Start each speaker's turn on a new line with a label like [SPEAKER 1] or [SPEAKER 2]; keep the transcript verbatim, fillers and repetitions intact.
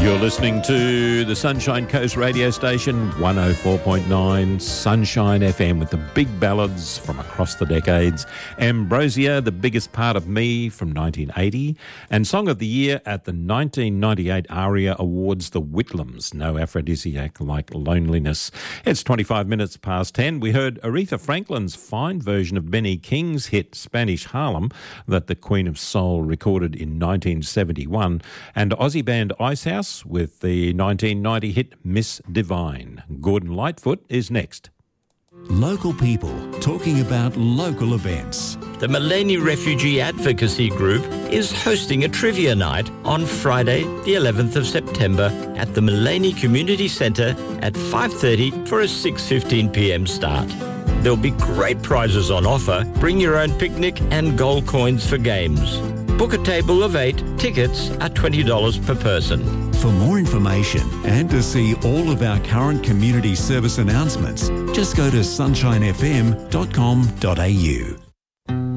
[SPEAKER 1] You're listening to the Sunshine Coast radio station, one oh four point nine Sunshine F M, with the big ballads from across the decades. Ambrosia, The Biggest Part of Me from nineteen eighty, and Song of the Year at the nineteen ninety-eight ARIA Awards, The Whitlams, No Aphrodisiac Like Loneliness. It's twenty-five minutes past ten. We heard Aretha Franklin's fine version of Benny King's hit Spanish Harlem that the Queen of Soul recorded in nineteen seventy-one, and Aussie band Icehouse with the nineteen ninety hit Miss Divine. Gordon Lightfoot is next.
[SPEAKER 2] Local people talking about local events.
[SPEAKER 3] The Maleny Refugee Advocacy Group is hosting a trivia night on Friday, the eleventh of September at the Maleny Community Centre at five thirty for a six fifteen p m start. There'll be great prizes on offer. Bring your own picnic and gold coins for games. Book a table of eight. Tickets are twenty dollars per person.
[SPEAKER 2] For more information and to see all of our current community service announcements, just go to sunshine f m dot com dot a u.